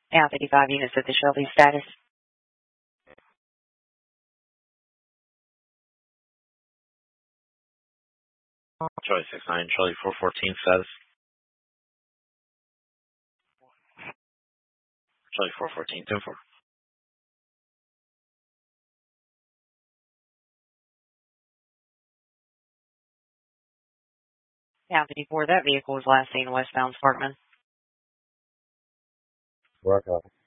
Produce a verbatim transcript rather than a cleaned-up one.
Now fifty-five units at the Shelby status. Charlie six nine, Charlie four fourteen status. Charlie four fourteen, ten four. Now fifty-four, that vehicle was last seen westbound Sparkman. Rock off.